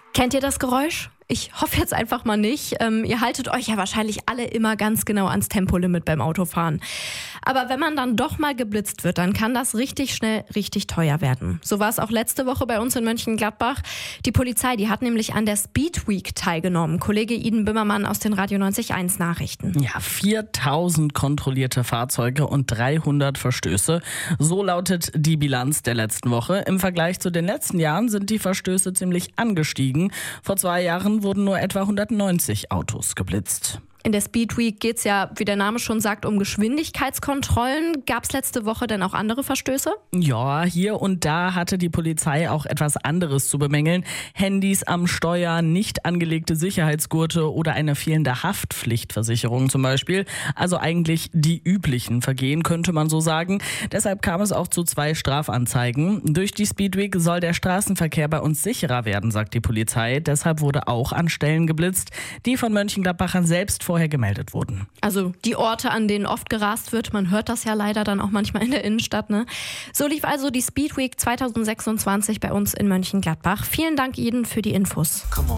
Kennt ihr das Geräusch? Ich hoffe jetzt einfach mal nicht. Ihr haltet euch ja wahrscheinlich alle immer ganz genau ans Tempolimit beim Autofahren. Aber wenn man dann doch mal geblitzt wird, dann kann das richtig schnell richtig teuer werden. So war es auch letzte Woche bei uns in Mönchengladbach. Die Polizei, die hat nämlich an der Speed Week teilgenommen. Kollege Iden Böhmermann aus den Radio 90.1 Nachrichten. Ja, 4000 kontrollierte Fahrzeuge und 300 Verstöße. So lautet die Bilanz der letzten Woche. Im Vergleich zu den letzten Jahren sind die Verstöße ziemlich angestiegen. Vor 2 Jahren wurden nur etwa 190 Autos geblitzt. In der Speed Week geht es ja, wie der Name schon sagt, um Geschwindigkeitskontrollen. Gab es letzte Woche denn auch andere Verstöße? Ja, hier und da hatte die Polizei auch etwas anderes zu bemängeln. Handys am Steuer, nicht angelegte Sicherheitsgurte oder eine fehlende Haftpflichtversicherung zum Beispiel. Also eigentlich die üblichen Vergehen, könnte man so sagen. Deshalb kam es auch zu 2 Strafanzeigen. Durch die Speed Week soll der Straßenverkehr bei uns sicherer werden, sagt die Polizei. Deshalb wurde auch an Stellen geblitzt, die von Mönchengladbachern selbst vorher gemeldet wurden. Also die Orte, an denen oft gerast wird, man hört das ja leider dann auch manchmal in der Innenstadt, ne? So lief also die Speed Week 2026 bei uns in Mönchengladbach. Vielen Dank Ihnen für die Infos.